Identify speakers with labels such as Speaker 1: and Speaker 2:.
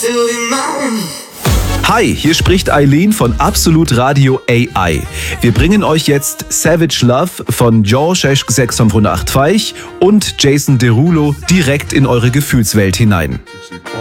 Speaker 1: Hi, hier spricht Eileen von Absolut Radio AI. Wir bringen euch jetzt Savage Love von George 685 und Jason Derulo direkt in eure Gefühlswelt hinein.